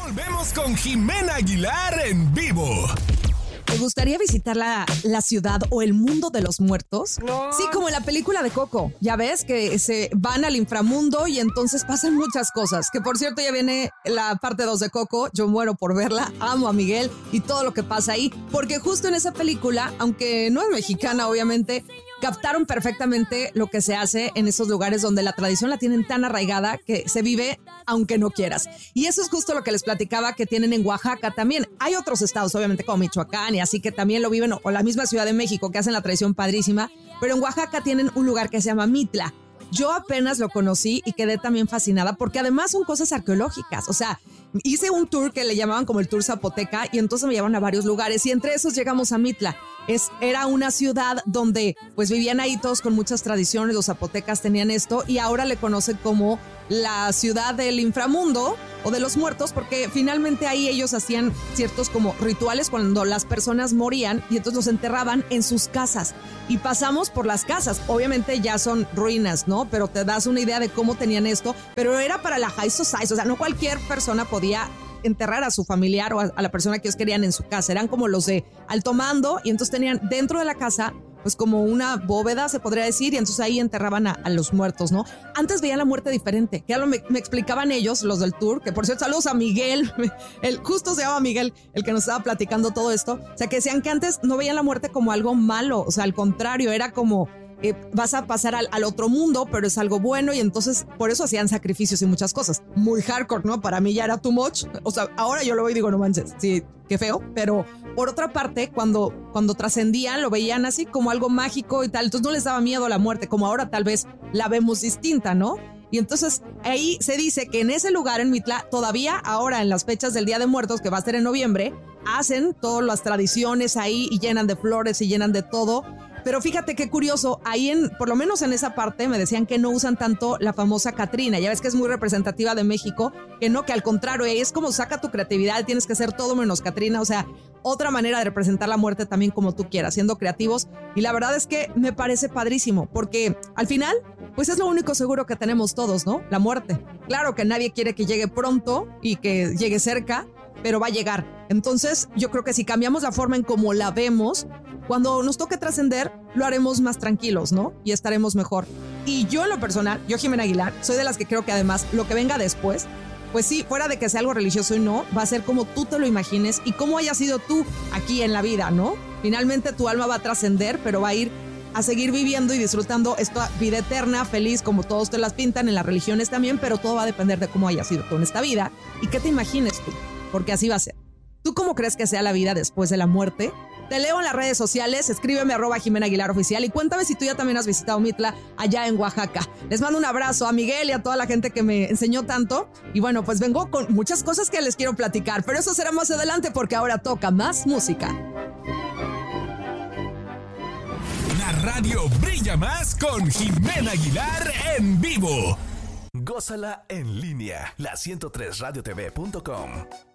Volvemos con Jimena Aguilar en vivo. ¿Te gustaría visitar la ciudad o el mundo de los muertos? No. Sí, como en la película de Coco. Ya ves que se van al inframundo y entonces pasan muchas cosas. Que por cierto ya viene la parte 2 de Coco. Yo muero por verla. Amo a Miguel y todo lo que pasa ahí. Porque justo en esa película, aunque no es mexicana obviamente, captaron perfectamente lo que se hace en esos lugares donde la tradición la tienen tan arraigada que se vive aunque no quieras. Y eso es justo lo que les platicaba que tienen en Oaxaca también. Hay otros estados, obviamente, como Michoacán y así que también lo viven, o la misma Ciudad de México, que hacen la tradición padrísima, pero en Oaxaca tienen un lugar que se llama Mitla. Yo apenas lo conocí y quedé también fascinada porque además son cosas arqueológicas. O sea, hice un tour que le llamaban como el Tour Zapoteca y entonces me llevaban a varios lugares y entre esos llegamos a Mitla. Era una ciudad donde pues vivían ahí todos con muchas tradiciones, los zapotecas tenían esto y ahora le conocen como la ciudad del inframundo o de los muertos porque finalmente ahí ellos hacían ciertos como rituales cuando las personas morían y entonces los enterraban en sus casas y pasamos por las casas, obviamente ya son ruinas, ¿no? Pero te das una idea de cómo tenían esto, pero era para la high society, o sea, no cualquier persona podía enterrar a su familiar o a la persona que ellos querían en su casa, eran como los de alto mando y entonces tenían dentro de la casa pues como una bóveda se podría decir y entonces ahí enterraban a los muertos, ¿no? Antes veían la muerte diferente, que me explicaban ellos, los del tour, que por cierto saludos a Miguel, justo se llama Miguel, el que nos estaba platicando todo esto, o sea que decían que antes no veían la muerte como algo malo, o sea al contrario, era como vas a pasar al otro mundo, pero es algo bueno y entonces por eso hacían sacrificios y muchas cosas. Muy hardcore, ¿no? Para mí ya era too much. O sea, ahora yo lo veo y digo, no manches, sí, qué feo. Pero por otra parte, cuando trascendían, lo veían así como algo mágico y tal. Entonces no les daba miedo a la muerte, como ahora tal vez la vemos distinta, ¿no? Y entonces ahí se dice que en ese lugar, en Mitla, todavía ahora en las fechas del Día de Muertos, que va a ser en noviembre, hacen todas las tradiciones ahí y llenan de flores y llenan de todo. Pero fíjate qué curioso, ahí por lo menos en esa parte me decían que no usan tanto la famosa Catrina, ya ves que es muy representativa de México, que no, que al contrario, es como saca tu creatividad, tienes que hacer todo menos Catrina, o sea, otra manera de representar la muerte también como tú quieras, siendo creativos, y la verdad es que me parece padrísimo, porque al final, pues es lo único seguro que tenemos todos, ¿no? La muerte. Claro que nadie quiere que llegue pronto y que llegue cerca, pero va a llegar. Entonces, yo creo que si cambiamos la forma en cómo la vemos, cuando nos toque trascender, lo haremos más tranquilos, ¿no? Y estaremos mejor. Y yo en lo personal, yo Jimena Aguilar, soy de las que creo que además lo que venga después, pues sí, fuera de que sea algo religioso y no, va a ser como tú te lo imagines y cómo hayas sido tú aquí en la vida, ¿no? Finalmente tu alma va a trascender, pero va a ir a seguir viviendo y disfrutando esta vida eterna, feliz, como todos te las pintan en las religiones también, pero todo va a depender de cómo hayas sido tú en esta vida y qué te imagines tú, porque así va a ser. ¿Tú cómo crees que sea la vida después de la muerte? Te leo en las redes sociales, escríbeme @Jimena Aguilar Oficial y cuéntame si tú ya también has visitado Mitla allá en Oaxaca. Les mando un abrazo a Miguel y a toda la gente que me enseñó tanto. Y bueno, pues vengo con muchas cosas que les quiero platicar, pero eso será más adelante porque ahora toca más música. La radio brilla más con Jimena Aguilar en vivo. Gózala en línea, la 103radiotv.com.